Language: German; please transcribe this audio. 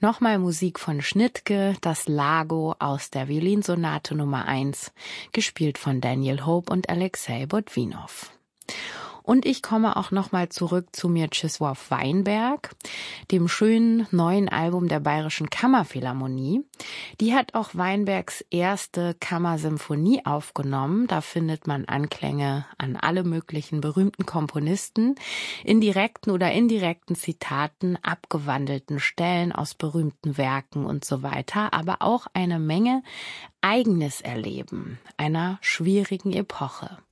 Nochmal Musik von Schnittke, das Lago aus der Violinsonate Nummer 1, gespielt von Daniel Hope und Alexei Botwinow. Und ich komme auch nochmal zurück zu Mieczysław Weinberg, dem schönen neuen Album der Bayerischen Kammerphilharmonie. Die hat auch Weinbergs erste Kammersymphonie aufgenommen. Da findet man Anklänge an alle möglichen berühmten Komponisten, in direkten oder indirekten Zitaten, abgewandelten Stellen aus berühmten Werken und so weiter, aber auch eine Menge eigenes Erleben einer schwierigen Epoche.